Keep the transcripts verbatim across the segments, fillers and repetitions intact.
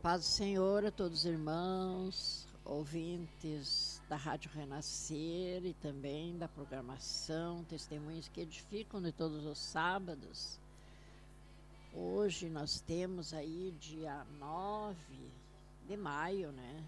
Paz do Senhor a todos os irmãos, ouvintes da Rádio Renascer e também da programação Testemunhos que Edificam de todos os sábados. Hoje nós temos aí dia nove de maio, né?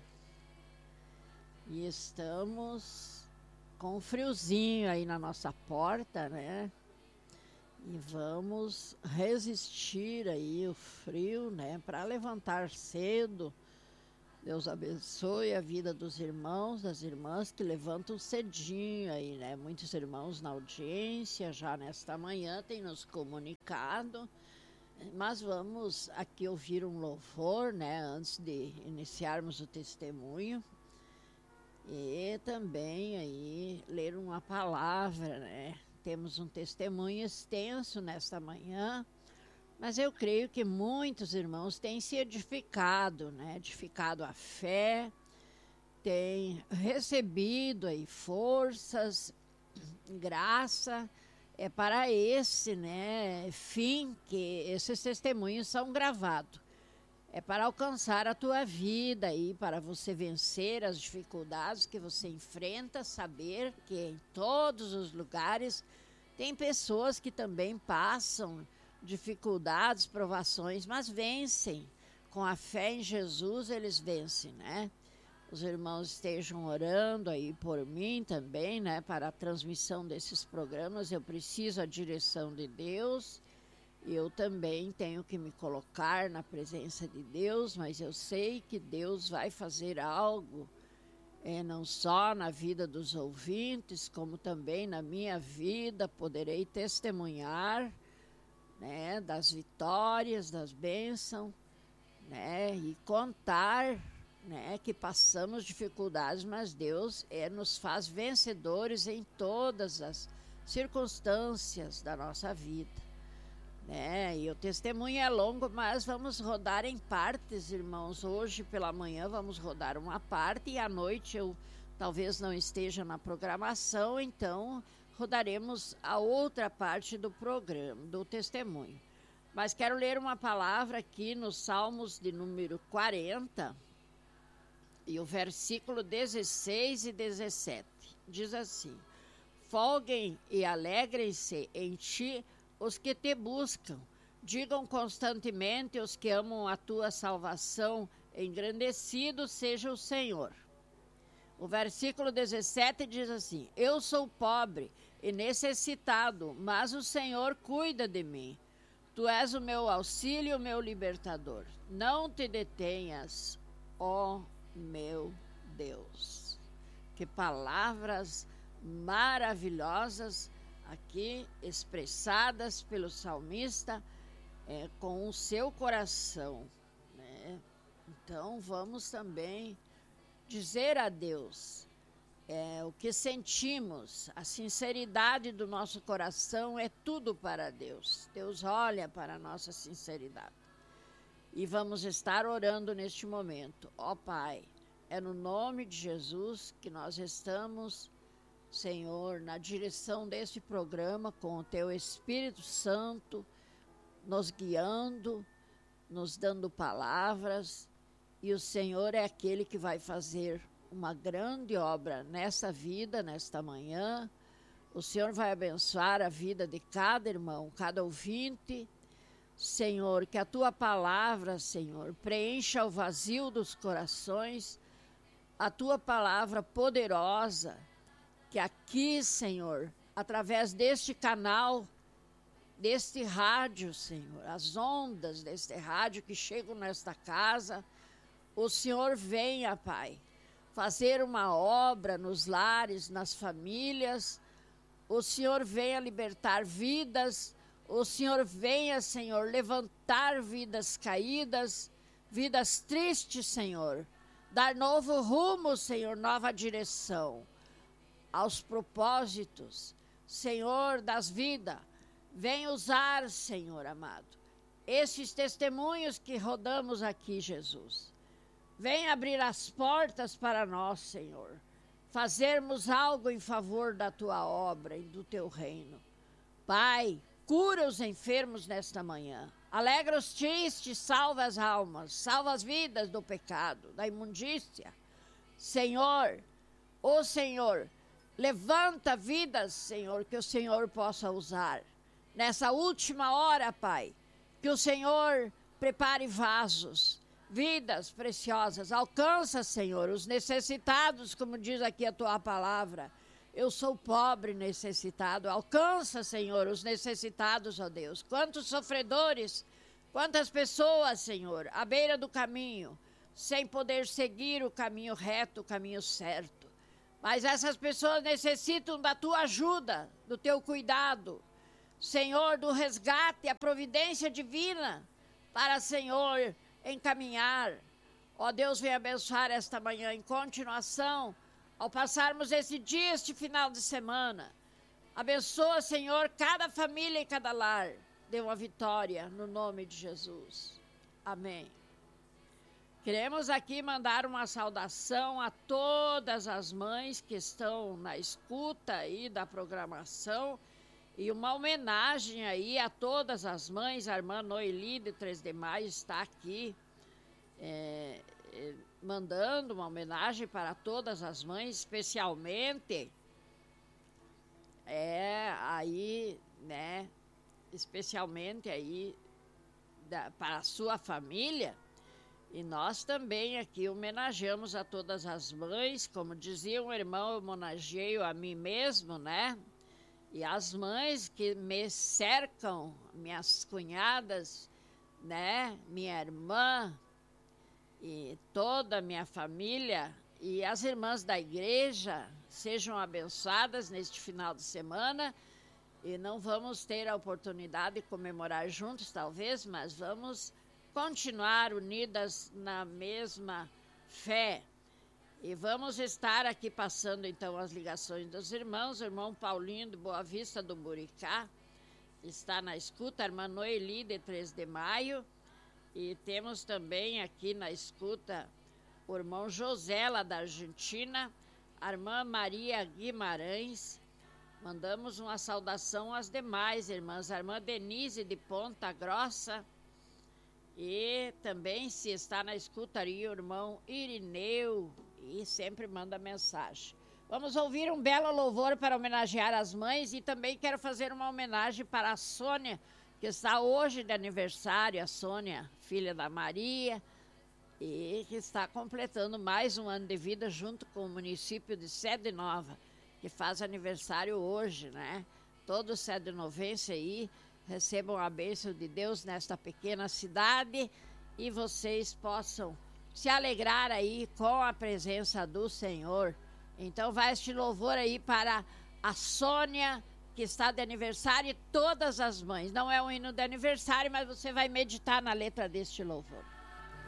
E estamos com um friozinho aí na nossa porta, né? E vamos resistir aí o frio, né? Para levantar cedo. Deus abençoe a vida dos irmãos, das irmãs que levantam cedinho aí, né? Muitos irmãos na audiência já nesta manhã têm nos comunicado. Mas vamos aqui ouvir um louvor, né? Antes de iniciarmos o testemunho. E também aí ler uma palavra, né? Temos um testemunho extenso nesta manhã, mas eu creio que muitos irmãos têm se edificado, né? Edificado a fé, têm recebido aí forças, graça, é para esse, né, fim que esses testemunhos são gravados. É para alcançar a tua vida e para você vencer as dificuldades que você enfrenta, saber que em todos os lugares tem pessoas que também passam dificuldades, provações, mas vencem. Com a fé em Jesus eles vencem, né? Os irmãos estejam orando aí por mim também, né? Para a transmissão desses programas, eu preciso a direção de Deus. Eu também tenho que me colocar na presença de Deus, mas eu sei que Deus vai fazer algo, é, não só na vida dos ouvintes, como também na minha vida. Poderei testemunhar, né, das vitórias, das bênçãos, né, e contar, né, que passamos dificuldades, mas Deus é, nos faz vencedores em todas as circunstâncias da nossa vida. É, e o testemunho é longo, mas vamos rodar em partes, irmãos. Hoje pela manhã vamos rodar uma parte e à noite eu talvez não esteja na programação, então rodaremos a outra parte do programa, do testemunho. Mas quero ler uma palavra aqui nos Salmos de número quarenta e o versículo dezesseis e dezessete. Diz assim: folguem e alegrem-se em ti os que te buscam, digam constantemente os que amam a tua salvação, engrandecido seja o Senhor. O versículo dezessete diz assim: eu sou pobre e necessitado, mas o Senhor cuida de mim. Tu és o meu auxílio, o meu libertador. Não te detenhas, ó meu Deus. Que palavras maravilhosas aqui expressadas pelo salmista, é, com o seu coração, né? Então vamos também dizer a Deus é, o que sentimos. A sinceridade do nosso coração é tudo para Deus. Deus olha para a nossa sinceridade. E vamos estar orando neste momento. Ó Pai, é no nome de Jesus que nós estamos, Senhor, na direção desse programa, com o Teu Espírito Santo, nos guiando, nos dando palavras, e o Senhor é aquele que vai fazer uma grande obra nessa vida, nesta manhã. O Senhor vai abençoar a vida de cada irmão, cada ouvinte. Senhor, que a Tua palavra, Senhor, preencha o vazio dos corações, a Tua palavra poderosa, que aqui, Senhor, através deste canal, deste rádio, Senhor, as ondas deste rádio que chegam nesta casa, o Senhor venha, Pai, fazer uma obra nos lares, nas famílias. O Senhor venha libertar vidas. O Senhor venha, Senhor, levantar vidas caídas, vidas tristes, Senhor. Dar novo rumo, Senhor, nova direção aos propósitos, Senhor, das vidas. Vem usar, Senhor amado, esses testemunhos que rodamos aqui, Jesus. Vem abrir as portas para nós, Senhor, fazermos algo em favor da Tua obra e do Teu reino. Pai, cura os enfermos nesta manhã. Alegra os tristes, salva as almas, salva as vidas do pecado, da imundícia. Senhor, ô Senhor, levanta vidas, Senhor, que o Senhor possa usar. Nessa última hora, Pai, que o Senhor prepare vasos, vidas preciosas. Alcança, Senhor, os necessitados, como diz aqui a tua palavra. Eu sou pobre, necessitado. Alcança, Senhor, os necessitados, ó Deus. Quantos sofredores, quantas pessoas, Senhor, à beira do caminho, sem poder seguir o caminho reto, o caminho certo. Mas essas pessoas necessitam da tua ajuda, do teu cuidado. Senhor, do resgate, a providência divina para, Senhor, encaminhar. Ó Deus, vem abençoar esta manhã em continuação, ao passarmos esse dia, este final de semana. Abençoa, Senhor, cada família e cada lar. Dê uma vitória no nome de Jesus. Amém. Queremos aqui mandar uma saudação a todas as mães que estão na escuta aí da programação e uma homenagem aí a todas as mães. A irmã Noeli de três de maio está aqui é, é, mandando uma homenagem para todas as mães, especialmente é aí, né, especialmente aí da, para a sua família. E nós também aqui homenageamos a todas as mães, como dizia um irmão, eu homenageio a mim mesmo, né? E as mães que me cercam, minhas cunhadas, né? Minha irmã e toda a minha família e as irmãs da igreja sejam abençoadas neste final de semana. E não vamos ter a oportunidade de comemorar juntos, talvez, mas vamos continuar unidas na mesma fé. E vamos estar aqui passando, então, as ligações dos irmãos. O irmão Paulinho, de Boa Vista do Buricá, está na escuta. A irmã Noeli, de três de maio. E temos também aqui na escuta o irmão José, lá da Argentina. A irmã Maria Guimarães. Mandamos uma saudação às demais irmãs. A irmã Denise, de Ponta Grossa. E também, se está na escutaria, o irmão Irineu, e sempre manda mensagem. Vamos ouvir um belo louvor para homenagear as mães, e também quero fazer uma homenagem para a Sônia, que está hoje de aniversário, a Sônia, filha da Maria, e que está completando mais um ano de vida junto com o município de Sede Nova, que faz aniversário hoje, né? Todo sede novense aí, recebam a bênção de Deus nesta pequena cidade e vocês possam se alegrar aí com a presença do Senhor. Então vai este louvor aí para a Sônia, que está de aniversário, e todas as mães. Não é um hino de aniversário, mas você vai meditar na letra deste louvor.